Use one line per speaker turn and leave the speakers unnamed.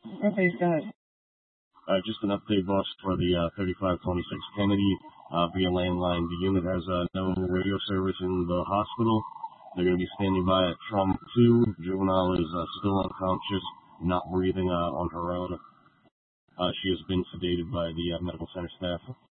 Okay, go ahead.
Just an update, boss, for the 3526 Kennedy via landline. The unit has no radio service in the hospital. They're going to be standing by at trauma 2. Juvenile is still unconscious, not breathing on her own. She has been sedated by the medical center staff.